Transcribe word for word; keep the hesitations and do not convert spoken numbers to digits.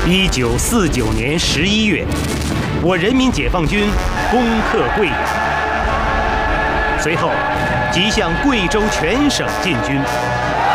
一九四九年十一月，我人民解放军攻克贵阳，随后即向贵州全省进军。